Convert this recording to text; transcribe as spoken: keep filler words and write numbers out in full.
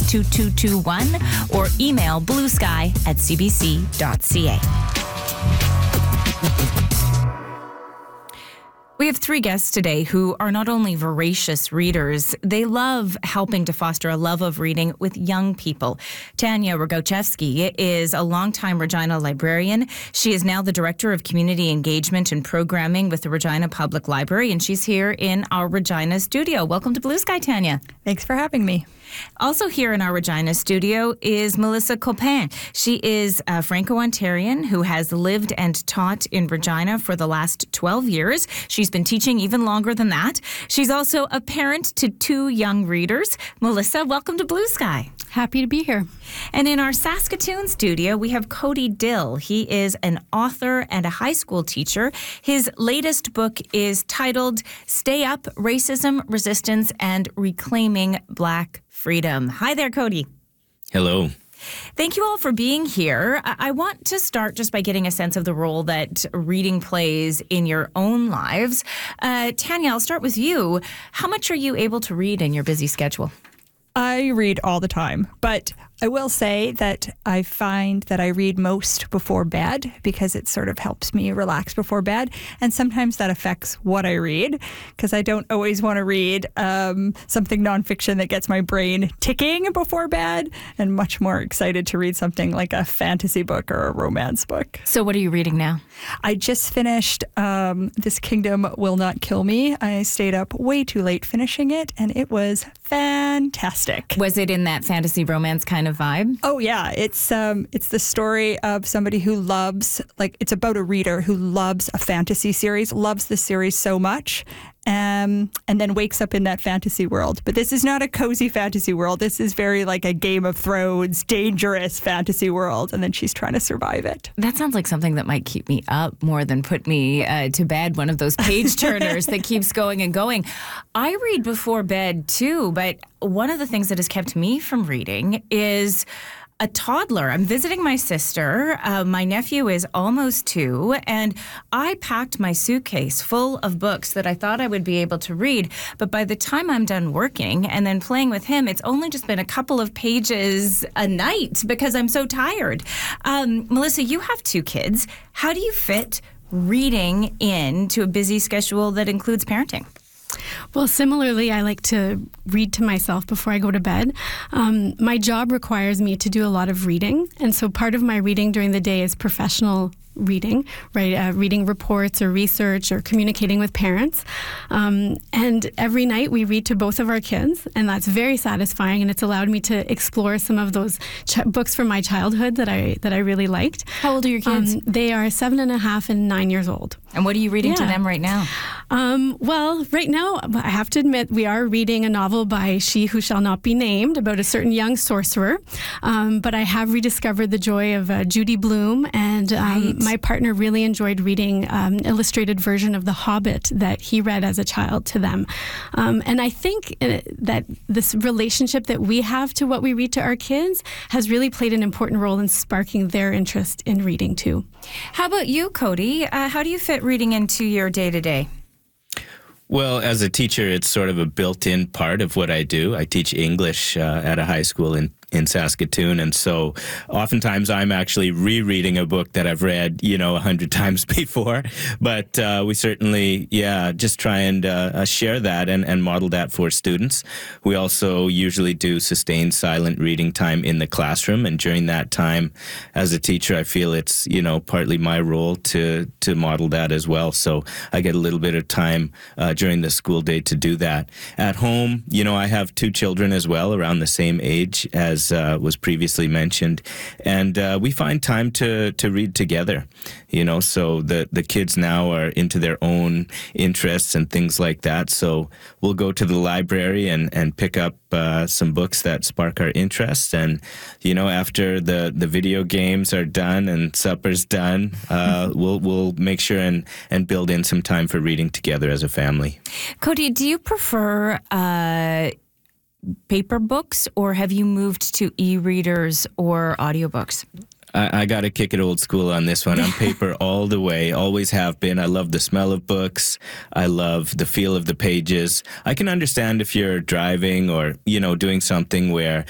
two two two one or email bluesky at c b c dot c a. We have three guests today who are not only voracious readers, they love helping to foster a love of reading with young people. Tanya Rogochevsky is a longtime Regina librarian. She is now the Director of Community Engagement and Programming with the Regina Public Library, and she's here in our Regina studio. Welcome to Blue Sky, Tanya. Thanks for having me. Also here in our Regina studio is Melissa Copin. She is a Franco-Ontarian who has lived and taught in Regina for the last twelve years. She's been teaching even longer than that. She's also a parent to two young readers. Melissa, welcome to Blue Sky. Happy to be here. And in our Saskatoon studio, we have Cody Dill. He is an author and a high school teacher. His latest book is titled Stay Up, Racism, Resistance, and Reclaiming Black Freedom. Hi there, Cody. Hello. Thank you all for being here. I want to start just by getting a sense of the role that reading plays in your own lives. Uh, Tanya, I'll start with you. How much are you able to read in your busy schedule? I read all the time, but I will say that I find that I read most before bed because it sort of helps me relax before bed. And sometimes that affects what I read because I don't always want to read um, something nonfiction that gets my brain ticking before bed, and much more excited to read something like a fantasy book or a romance book. So what are you reading now? I just finished um, This Kingdom Will Not Kill Me. I stayed up way too late finishing it, and it was fantastic. Was it in that fantasy romance kind of vibe? Oh yeah, it's um it's the story of somebody who loves, like, it's about a reader who loves a fantasy series, loves the series so much, um and then wakes up in that fantasy world. But this is not a cozy fantasy world. This is very like a Game of Thrones, dangerous fantasy world, and then she's trying to survive it. That sounds like something that might keep me up more than put me uh, to bed, one of those page turners that keeps going and going. I read before bed too, but one of the things that has kept me from reading is a toddler. I'm visiting my sister. Uh, my nephew is almost two, and I packed my suitcase full of books that I thought I would be able to read. But by the time I'm done working and then playing with him, it's only just been a couple of pages a night because I'm so tired. Um, Melissa, you have two kids. How do you fit reading into a busy schedule that includes parenting? Well, similarly, I like to read to myself before I go to bed. Um, my job requires me to do a lot of reading, and so part of my reading during the day is professional reading, right? Uh, reading reports or research or communicating with parents. Um, and every night we read to both of our kids, and that's very satisfying, and it's allowed me to explore some of those ch- books from my childhood that I that I really liked. How old are your kids? Um, they are seven and a half and nine years old. And what are you reading yeah. to them right now? Um, well, right now, I have to admit, we are reading a novel by She Who Shall Not Be Named about a certain young sorcerer. Um, but I have rediscovered the joy of uh, Judy Blume, and um, right. my partner really enjoyed reading um, an illustrated version of The Hobbit that he read as a child to them. Um, and I think uh, that this relationship that we have to what we read to our kids has really played an important role in sparking their interest in reading too. How about you, Cody? Uh, how do you fit reading into your day-to-day? Well, as a teacher, it's sort of a built-in part of what I do. I teach English uh, at a high school in in Saskatoon. And so oftentimes I'm actually rereading a book that I've read, you know, a hundred times before. But uh, we certainly, yeah, just try and uh, share that and, and model that for students. We also usually do sustained silent reading time in the classroom. And during that time, as a teacher, I feel it's, you know, partly my role to, to model that as well. So I get a little bit of time uh, during the school day to do that. At home, you know, I have two children as well, around the same age as Uh, was previously mentioned, and uh, we find time to to read together. You know, so the the kids now are into their own interests and things like that. So we'll go to the library and and pick up uh, some books that spark our interest. And you know, after the the video games are done and supper's done, uh, we'll we'll make sure and and build in some time for reading together as a family. Cody, do you prefer Uh paper books, or have you moved to e-readers or audiobooks? I, I got to kick it old school on this one. I'm paper all the way, always have been. I love the smell of books. I love the feel of the pages. I can understand if you're driving or, you know, doing something where